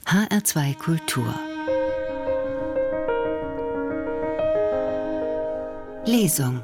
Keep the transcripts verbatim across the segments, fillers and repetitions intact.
H R zwei Kultur Lesung.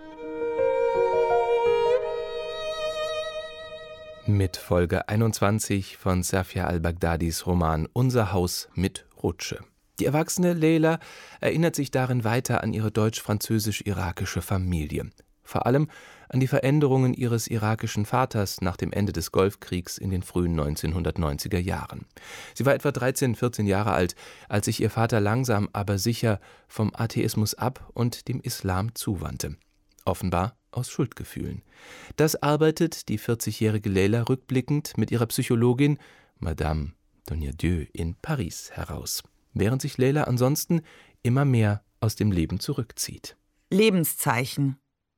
Mit Folge einundzwanzig von Safia al-Baghdadis Roman Unser Haus mit Rutsche. Die erwachsene Leila erinnert sich darin weiter an ihre deutsch-französisch-irakische Familie. Vor allem an die Veränderungen ihres irakischen Vaters nach dem Ende des Golfkriegs in den frühen neunzehnhundertneunziger Jahren. Sie war etwa dreizehn, vierzehn Jahre alt, als sich ihr Vater langsam, aber sicher vom Atheismus ab und dem Islam zuwandte. Offenbar aus Schuldgefühlen. Das arbeitet die vierzigjährige Leila rückblickend mit ihrer Psychologin Madame Donadieu in Paris heraus, während sich Leila ansonsten immer mehr aus dem Leben zurückzieht. Lebenszeichen.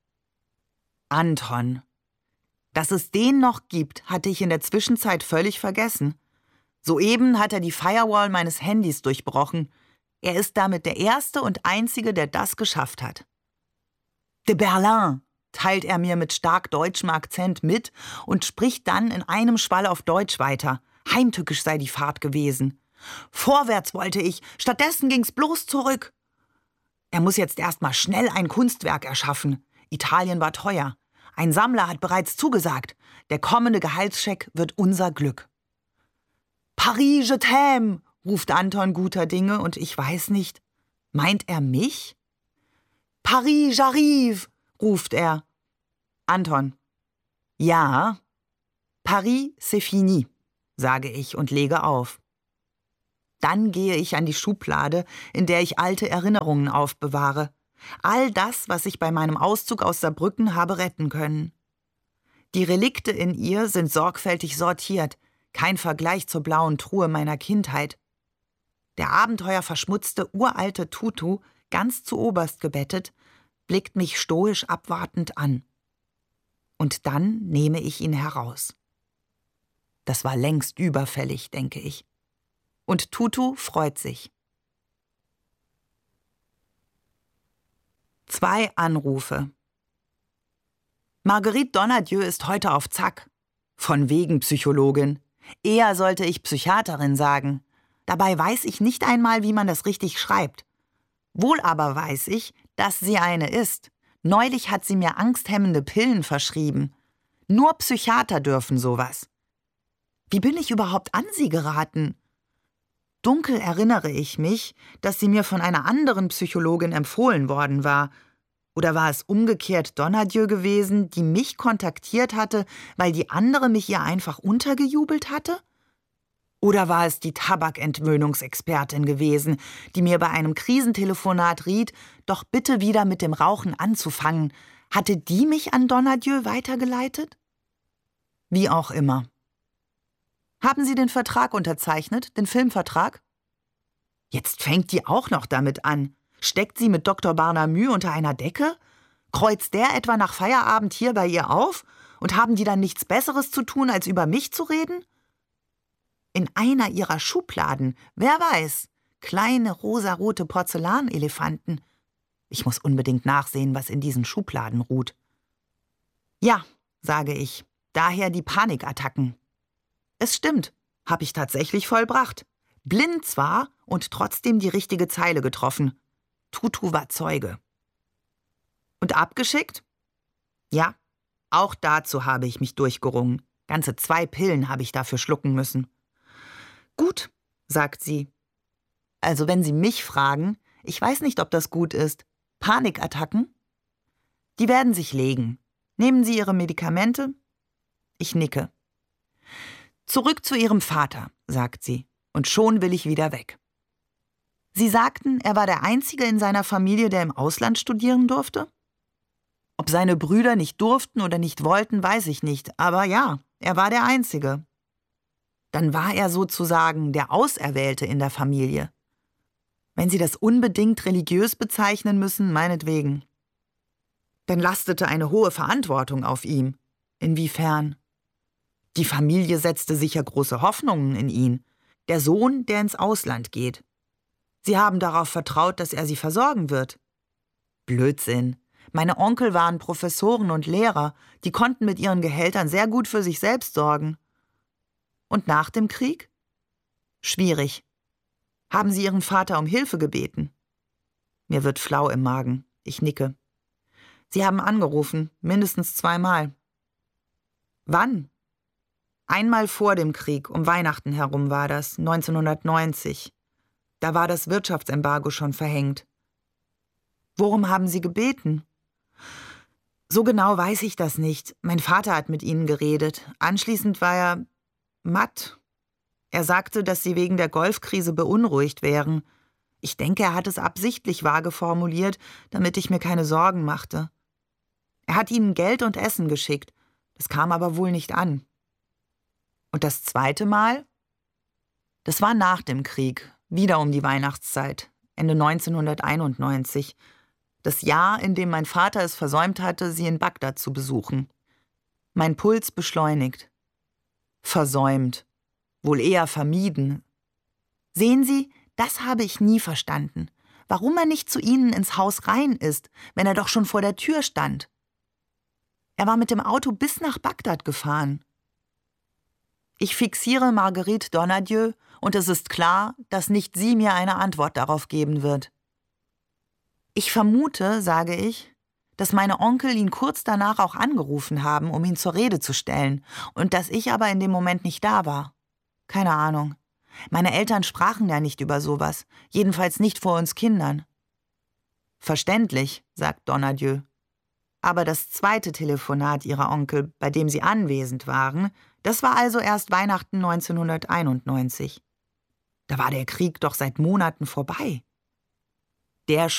Anton. Dass es den noch gibt, hatte ich in der Zwischenzeit völlig vergessen. Soeben hat er die Firewall meines Handys durchbrochen. Er ist damit der Erste und Einzige, der das geschafft hat. De Berlin, teilt er mir mit stark deutschem Akzent mit und spricht dann in einem Schwall auf Deutsch weiter. Heimtückisch sei die Fahrt gewesen. Vorwärts wollte ich, stattdessen ging's bloß zurück. Er muss jetzt erst mal schnell ein Kunstwerk erschaffen. Italien war teuer. Ein Sammler hat bereits zugesagt. Der kommende Gehaltscheck wird unser Glück. Paris, je t'aime, ruft Anton guter Dinge und ich weiß nicht, meint er mich? Paris, j'arrive, ruft er. Anton. Ja. Paris, c'est fini, sage ich und lege auf. Dann gehe ich an die Schublade, in der ich alte Erinnerungen aufbewahre. All das, was ich bei meinem Auszug aus Saarbrücken habe retten können. Die Relikte in ihr sind sorgfältig sortiert, kein Vergleich zur blauen Truhe meiner Kindheit. Der abenteuerverschmutzte, uralte Tutu, ganz zu oberst gebettet, blickt mich stoisch abwartend an. Und dann nehme ich ihn heraus. Das war längst überfällig, denke ich. Und Tutu freut sich. Zwei Anrufe. Marguerite Donadieu ist heute auf Zack. Von wegen Psychologin. Eher sollte ich Psychiaterin sagen. Dabei weiß ich nicht einmal, wie man das richtig schreibt. Wohl aber weiß ich, dass sie eine ist. Neulich hat sie mir angsthemmende Pillen verschrieben. Nur Psychiater dürfen sowas. Wie bin ich überhaupt an sie geraten? Dunkel erinnere ich mich, dass sie mir von einer anderen Psychologin empfohlen worden war. Oder war es umgekehrt Donadieu gewesen, die mich kontaktiert hatte, weil die andere mich ihr einfach untergejubelt hatte? Oder war es die Tabakentwöhnungsexpertin gewesen, die mir bei einem Krisentelefonat riet, doch bitte wieder mit dem Rauchen anzufangen? Hatte die mich an Donadieu weitergeleitet? Wie auch immer. Haben Sie den Vertrag unterzeichnet, den Filmvertrag? Jetzt fängt die auch noch damit an. Steckt sie mit Doktor Barnamü unter einer Decke? Kreuzt der etwa nach Feierabend hier bei ihr auf? Und haben die dann nichts Besseres zu tun, als über mich zu reden? In einer ihrer Schubladen, wer weiß, kleine rosarote Porzellanelefanten. Ich muss unbedingt nachsehen, was in diesen Schubladen ruht. Ja, sage ich, daher die Panikattacken. Es stimmt, habe ich tatsächlich vollbracht. Blind zwar und trotzdem die richtige Zeile getroffen. Tutu war Zeuge. Und abgeschickt? Ja, auch dazu habe ich mich durchgerungen. Ganze zwei Pillen habe ich dafür schlucken müssen. Gut, sagt sie. Also wenn Sie mich fragen, ich weiß nicht, ob das gut ist. Panikattacken? Die werden sich legen. Nehmen Sie Ihre Medikamente? Ich nicke. Zurück zu Ihrem Vater, sagt sie, und schon will ich wieder weg. Sie sagten, er war der Einzige in seiner Familie, der im Ausland studieren durfte? Ob seine Brüder nicht durften oder nicht wollten, weiß ich nicht, aber ja, er war der Einzige. Dann war er sozusagen der Auserwählte in der Familie. Wenn Sie das unbedingt religiös bezeichnen müssen, meinetwegen. Dann lastete eine hohe Verantwortung auf ihm. Inwiefern? Die Familie setzte sicher große Hoffnungen in ihn. Der Sohn, der ins Ausland geht. Sie haben darauf vertraut, dass er sie versorgen wird. Blödsinn. Meine Onkel waren Professoren und Lehrer. Die konnten mit ihren Gehältern sehr gut für sich selbst sorgen. Und nach dem Krieg? Schwierig. Haben Sie Ihren Vater um Hilfe gebeten? Mir wird flau im Magen. Ich nicke. Sie haben angerufen, mindestens zweimal. Wann? Einmal vor dem Krieg, um Weihnachten herum war das, neunzehnhundertneunzig. Da war das Wirtschaftsembargo schon verhängt. Worum haben Sie gebeten? So genau weiß ich das nicht. Mein Vater hat mit Ihnen geredet. Anschließend war er matt. Er sagte, dass Sie wegen der Golfkrise beunruhigt wären. Ich denke, er hat es absichtlich vage formuliert, damit ich mir keine Sorgen machte. Er hat Ihnen Geld und Essen geschickt. Das kam aber wohl nicht an. Und das zweite Mal? Das war nach dem Krieg, wieder um die Weihnachtszeit, Ende neunzehnhunderteinundneunzig. Das Jahr, in dem mein Vater es versäumt hatte, Sie in Bagdad zu besuchen. Mein Puls beschleunigt. Versäumt. Wohl eher vermieden. Sehen Sie, das habe ich nie verstanden. Warum er nicht zu Ihnen ins Haus rein ist, wenn er doch schon vor der Tür stand. Er war mit dem Auto bis nach Bagdad gefahren. Ich fixiere Marguerite Donadieu und es ist klar, dass nicht sie mir eine Antwort darauf geben wird. Ich vermute, sage ich, dass meine Onkel ihn kurz danach auch angerufen haben, um ihn zur Rede zu stellen, und dass ich aber in dem Moment nicht da war. Keine Ahnung. Meine Eltern sprachen ja nicht über sowas, jedenfalls nicht vor uns Kindern. Verständlich, sagt Donadieu. Aber das zweite Telefonat ihrer Onkel, bei dem sie anwesend waren, das war also erst Weihnachten neunzehnhunderteinundneunzig. Da war der Krieg doch seit Monaten vorbei. Der